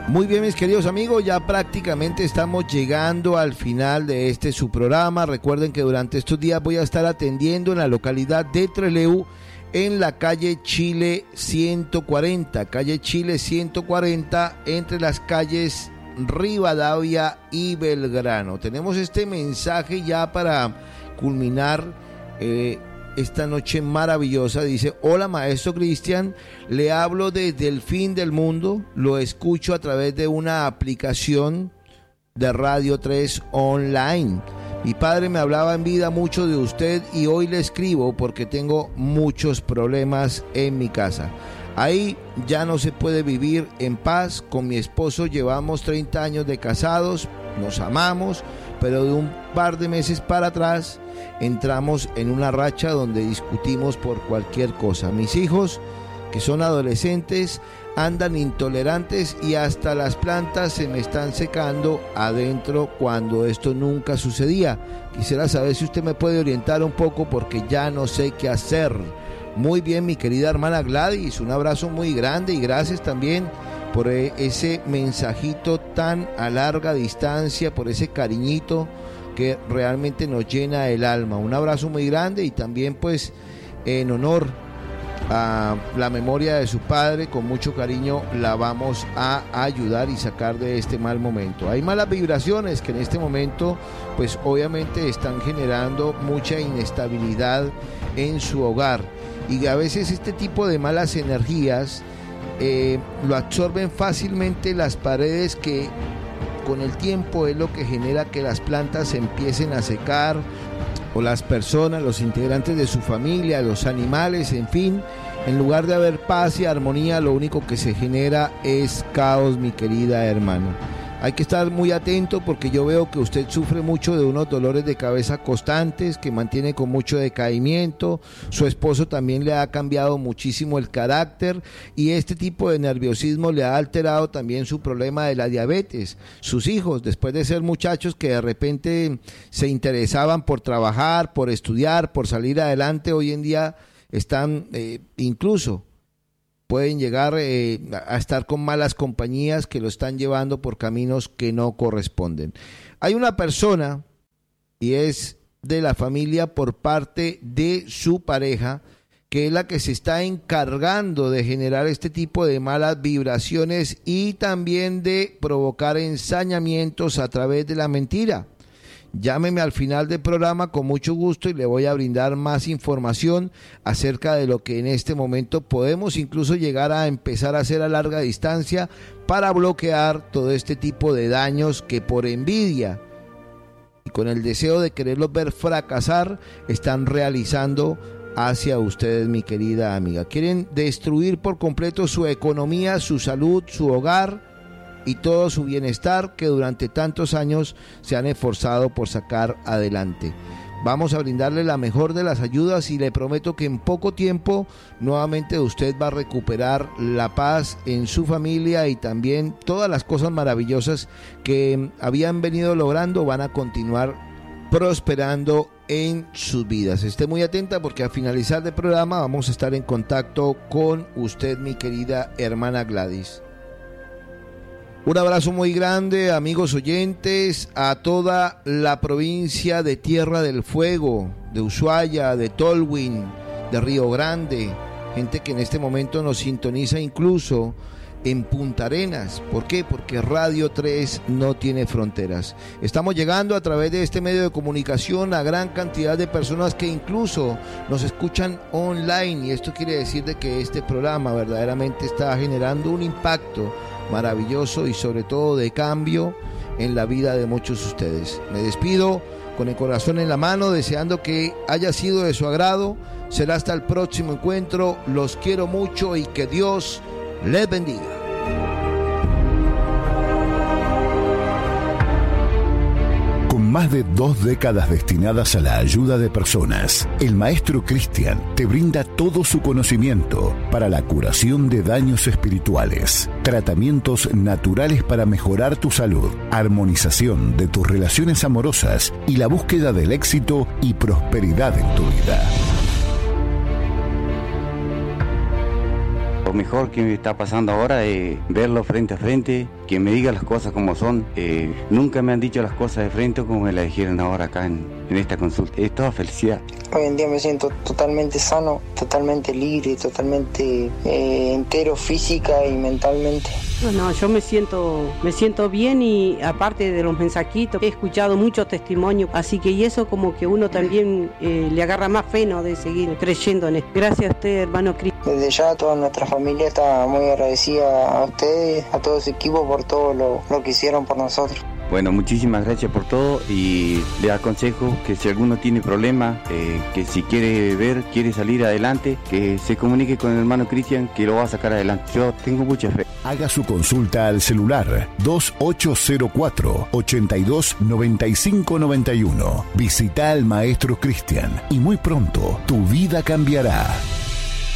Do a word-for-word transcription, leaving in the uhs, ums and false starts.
Muy bien, mis queridos amigos, ya prácticamente estamos llegando al final de este su programa. Recuerden que durante estos días voy a estar atendiendo en la localidad de Trelew, en la calle Chile ciento cuarenta, calle Chile ciento cuarenta, entre las calles Rivadavia y Belgrano. Tenemos este mensaje ya para culminar eh, esta noche maravillosa. Dice: hola maestro Cristian, le hablo desde el fin del mundo, lo escucho a través de una aplicación de Radio tres Online. Mi padre me hablaba en vida mucho de usted y hoy le escribo porque tengo muchos problemas en mi casa. Ahí ya no se puede vivir en paz. Con mi esposo llevamos treinta años de casados, nos amamos, pero de un par de meses para atrás entramos en una racha donde discutimos por cualquier cosa. Mis hijos, que son adolescentes, andan intolerantes y hasta las plantas se me están secando adentro cuando esto nunca sucedía. Quisiera saber si usted me puede orientar un poco porque ya no sé qué hacer. Muy bien, mi querida hermana Gladys, un abrazo muy grande y gracias también por ese mensajito tan a larga distancia, por ese cariñito que realmente nos llena el alma. Un abrazo muy grande y también pues en honor a la memoria de su padre, con mucho cariño la vamos a ayudar y sacar de este mal momento. Hay malas vibraciones que en este momento pues obviamente están generando mucha inestabilidad en su hogar y a veces este tipo de malas energías eh, lo absorben fácilmente las paredes, que con el tiempo es lo que genera que las plantas se empiecen a secar, o las personas, los integrantes de su familia, los animales, en fin. En lugar de haber paz y armonía, lo único que se genera es caos, mi querida hermana. Hay que estar muy atento porque yo veo que usted sufre mucho de unos dolores de cabeza constantes que mantiene con mucho decaimiento. Su esposo también le ha cambiado muchísimo el carácter y este tipo de nerviosismo le ha alterado también su problema de la diabetes. Sus hijos, después de ser muchachos que de repente se interesaban por trabajar, por estudiar, por salir adelante, hoy en día están eh, incluso pueden llegar eh, a estar con malas compañías que lo están llevando por caminos que no corresponden. Hay una persona, y es de la familia por parte de su pareja, que es la que se está encargando de generar este tipo de malas vibraciones y también de provocar ensañamientos a través de la mentira. Llámeme al final del programa con mucho gusto y le voy a brindar más información acerca de lo que en este momento podemos incluso llegar a empezar a hacer a larga distancia para bloquear todo este tipo de daños que por envidia y con el deseo de quererlos ver fracasar están realizando hacia ustedes, mi querida amiga. Quieren destruir por completo su economía, su salud, su hogar y todo su bienestar que durante tantos años se han esforzado por sacar adelante. Vamos a brindarle la mejor de las ayudas y le prometo que en poco tiempo nuevamente usted va a recuperar la paz en su familia y también todas las cosas maravillosas que habían venido logrando van a continuar prosperando en sus vidas. Esté muy atenta porque al finalizar del programa vamos a estar en contacto con usted, mi querida hermana Gladys. Un abrazo muy grande, amigos oyentes, a toda la provincia de Tierra del Fuego, de Ushuaia, de Tolwyn, de Río Grande, gente que en este momento nos sintoniza incluso en Punta Arenas. ¿Por qué? Porque Radio tres no tiene fronteras. Estamos llegando a través de este medio de comunicación a gran cantidad de personas que incluso nos escuchan online y esto quiere decir de que este programa verdaderamente está generando un impacto maravilloso y sobre todo de cambio en la vida de muchos de ustedes. Me despido con el corazón en la mano, deseando que haya sido de su agrado. Será hasta el próximo encuentro. Los quiero mucho y que Dios les bendiga. Con más de dos décadas destinadas a la ayuda de personas, el maestro Cristian te brinda todo su conocimiento para la curación de daños espirituales, tratamientos naturales para mejorar tu salud, armonización de tus relaciones amorosas y la búsqueda del éxito y prosperidad en tu vida. Lo mejor que me está pasando ahora es verlo frente a frente, que me diga las cosas como son. Eh, nunca me han dicho las cosas de frente como me las dijeron ahora acá en, en esta consulta. Es toda felicidad. Hoy en día me siento totalmente sano, totalmente libre, totalmente eh, entero física y mentalmente. No, no, yo me siento, me siento bien y aparte de los mensajitos, he escuchado muchos testimonios, así que y eso como que uno también eh, le agarra más fe, ¿no?, de seguir creyendo en esto. Gracias a usted, hermano Cristian. Desde ya toda nuestra familia está muy agradecida a ustedes, a todo su equipo por todo lo, lo que hicieron por nosotros. Bueno, muchísimas gracias por todo y le aconsejo que si alguno tiene problemas, eh, que si quiere ver, quiere salir adelante, que se comunique con el hermano Cristian, que lo va a sacar adelante. Yo tengo mucha fe. Haga su consulta al celular dos ocho cero cuatro, ocho dos, nueve cinco nueve uno. Visita al maestro Cristian y muy pronto tu vida cambiará.